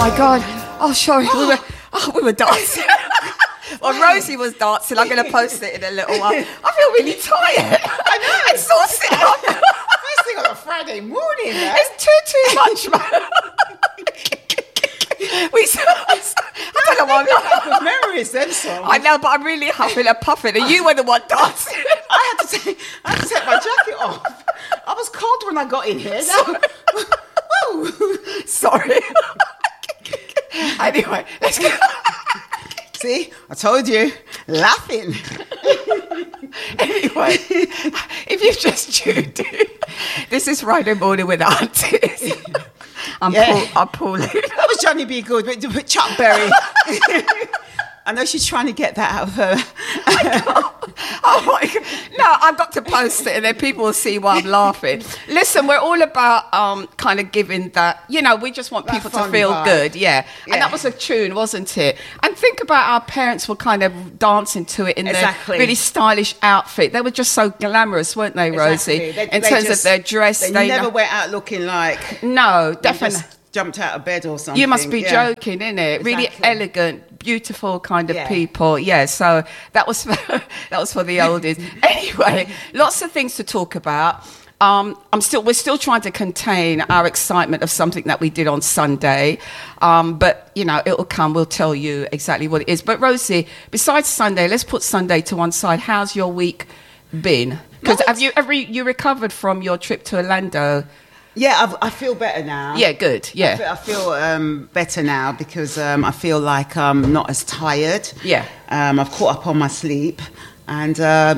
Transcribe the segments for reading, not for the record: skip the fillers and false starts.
my God. Oh, sorry. We were dancing. Well, Rosie was dancing. I'm going to post it in a little while. I feel really tired. I know. Exhausted. First thing on a Friday morning, man. It's too much, man. I don't know why I'm not. Good memories, them songs. I know, but I'm really huffing and puffing, and you were the one dancing. I had to take my jacket off. I was cold when I got in here. Sorry. Anyway, let's go. See, I told you, laughing. Anyway, if you've just tuned in, this is Friday Morning with Aunties. I'm Pauline. That was Johnny B. Good with Chuck Berry. I know she's trying to get that out of her. Oh my God. No, I've got to post it and then people will see why I'm laughing. Listen, we're all about kind of giving that, we just want people to feel good. Yeah. And that was a tune, wasn't it? And think about our parents were kind of dancing to it in their really stylish outfit. They were just so glamorous, weren't they, Rosie? Exactly. In terms of their dress. They never went out looking like... No, definitely. Jumped out of bed or something. You must be joking, innit? Exactly. Really elegant, beautiful kind of people. Yeah, so that was for the oldies. Anyway, lots of things to talk about. We're still trying to contain our excitement of something that we did on Sunday. But it'll come. We'll tell you exactly what it is. But Rosie, besides Sunday, let's put Sunday to one side. How's your week been? Because have you recovered from your trip to Orlando? Yeah, I feel better now. Yeah, good. Yeah, I feel better now because I feel like I'm not as tired. Yeah, I've caught up on my sleep, and I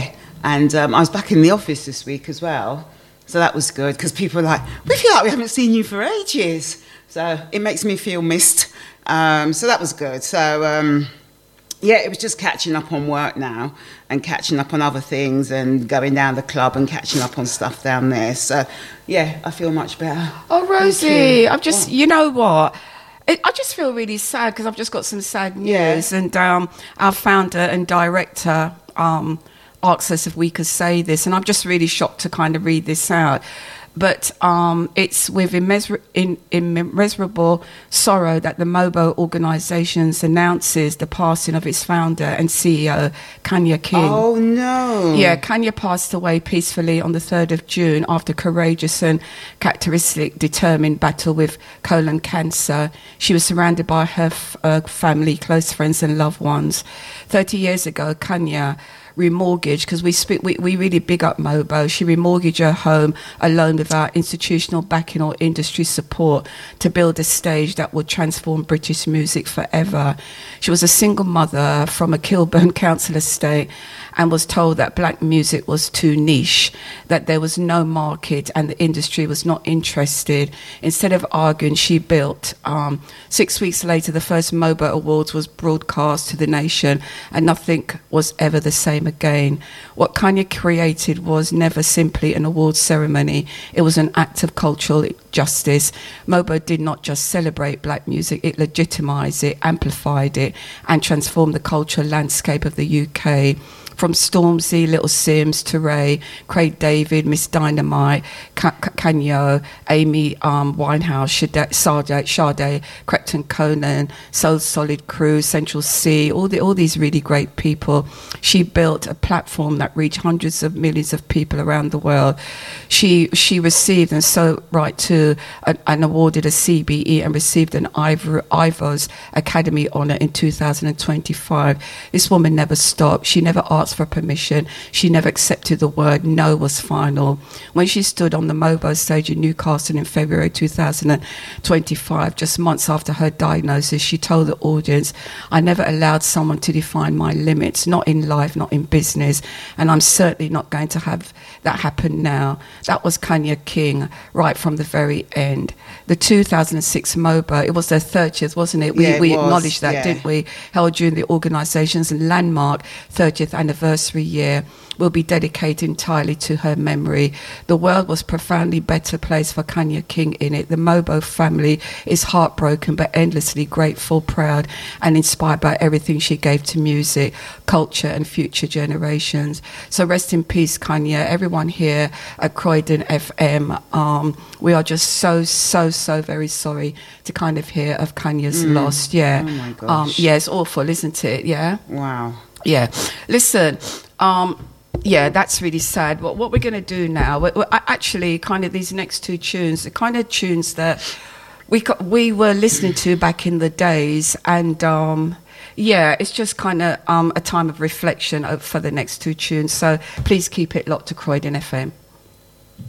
was back in the office this week as well, so that was good because people are like, we feel like we haven't seen you for ages, so it makes me feel missed. So that was good. So it was just catching up on work now and catching up on other things and going down the club and catching up on stuff down there. So, I feel much better. Oh, Rosie, I've just, you know what? I just feel really sad because I've just got some sad news. Yeah. And our founder and director asked us if we could say this. And I'm just really shocked to kind of read this out. But it's with immeasurable sorrow that the Mobo Organisations announces the passing of its founder and CEO, Kanya King. Oh, no. Yeah, Kanya passed away peacefully on the 3rd of June after courageous and characteristic determined battle with colon cancer. She was surrounded by her family, close friends and loved ones. 30 years ago, Kanya remortgaged, because we really big up Mobo. She remortgaged her home alone without institutional backing or industry support to build a stage that would transform British music forever. She was a single mother from a Kilburn council estate and was told that black music was too niche, that there was no market and the industry was not interested. Instead of arguing, she built. 6 weeks later, the first Mobo Awards was broadcast to the nation and nothing was ever the same again. What Kanye created was never simply an awards ceremony. It was an act of cultural justice. Mobo did not just celebrate black music, it legitimised it, amplified it, and transformed the cultural landscape of the UK. From Stormzy, Little Sims, to Ray, Craig David, Miss Dynamite, Kanyo, Amy Winehouse, Sade, Crepton Conan, Soul Solid Crew, Central C, all these really great people. She built a platform that reached hundreds of millions of people around the world. She received, and so right too, and awarded a CBE and received an Ivors Academy Honour in 2025. This woman never stopped. She never asked for permission. She never accepted the word no was final. When she stood on the Mobo stage in Newcastle in February 2025, just months after her diagnosis, she told the audience, I never allowed someone to define my limits, not in life, not in business, and I'm certainly not going to have that happen now. That was Kanye King right from the very end. The 2006 Mobo, it was their 30th, wasn't it? We acknowledged that, didn't we? Held during the organisation's landmark 30th anniversary anniversary year will be dedicated entirely to her memory. The world was profoundly better place for Kanya King in it. The Mobo family is heartbroken but endlessly grateful, proud and inspired by everything she gave to music, culture and future generations. So rest in peace, Kanya. Everyone here at Croydon FM, we are just so very sorry to kind of hear of Kanya's loss. Yeah. Oh my gosh. Yeah, it's awful, isn't it? Yeah. Wow. Yeah. Listen, yeah, that's really sad. What we're going to do now, we're actually kind of these next two tunes, the kind of tunes that we were listening to back in the days, and yeah, it's just kind of a time of reflection for the next two tunes. So please keep it locked to Croydon FM.